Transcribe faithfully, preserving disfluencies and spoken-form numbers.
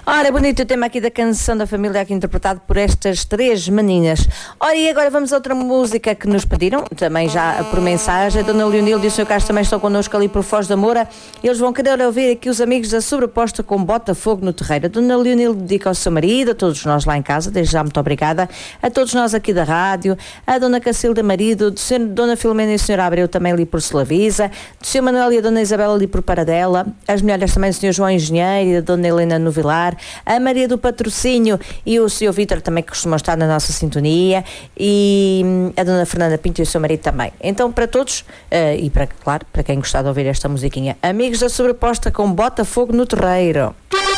Ora, bonito o tema aqui da Canção da Família, aqui interpretado por estas três meninas. Ora, e agora vamos a outra música que nos pediram, também já por mensagem. A Dona Leonilde e o senhor Carlos também estão connosco ali por Foz da Moura. Eles vão querer ouvir aqui os amigos da Sobreposta com Botafogo no Terreiro. A Dona Leonilde dedica ao seu marido, a todos nós lá em casa, desde já muito obrigada, a todos nós aqui da rádio, a Dona Cacilda marido, do senhor, Dona Filomena e o senhor Abreu também ali por Solavisa, do senhor Manuel e a Dona Isabela ali por Paradela, as mulheres também do senhor João Engenheiro e a Dona Helena no Vilar, a Maria do Patrocínio e o senhor Vítor também, que costumam estar na nossa sintonia, e a Dona Fernanda Pinto e o seu marido também. Então, para todos, uh, e para, claro, para quem gostar de ouvir esta musiquinha, amigos da Sobreposta com Botafogo no Terreiro.